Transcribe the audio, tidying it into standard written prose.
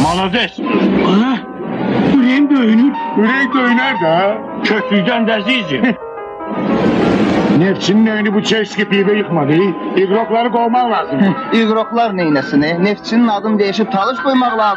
Malades. Ana, ürəyim döyünür. Ürək döyünər də. Köklükdən dəziyicim. Neftçinin öyünü bu çeşki pivə yıxmadı. İqrokları qovmaq lazım. İqroklar neynəsini? Neftçinin adını değişib talış qoymaq lazım.